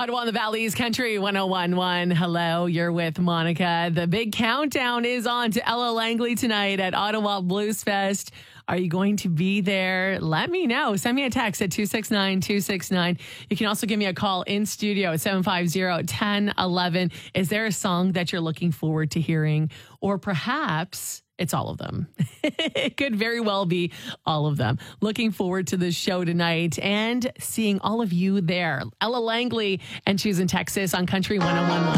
Ottawa and the Valley's Country 1011. Hello, you're with Monica. The big countdown is on to Ella Langley tonight at Ottawa Blues Fest. Are you going to be there? Let me know. Send me a text at 269-269. You can also give me a call in studio at 750-1011. Is there a song that you're looking forward to hearing? Or perhaps it's all of them. It could very well be all of them. Looking forward to the show tonight and seeing all of you there. Ella Langley, and she's in Texas on Country 1011.